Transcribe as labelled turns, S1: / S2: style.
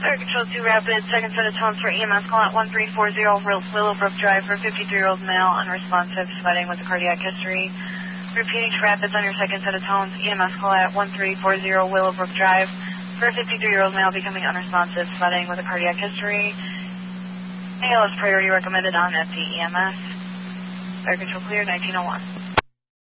S1: Fire Control 2 Rapid, second set of tones for EMS call at 1340 Willowbrook Drive for 53-year-old male, unresponsive, sweating with a cardiac history. Repeating to Rapids on your second set of tones, EMS call at 1340 Willowbrook Drive for a 53-year-old male becoming unresponsive, sweating with a cardiac history. ALS priority recommended on FD EMS. Fire Control clear, 1901.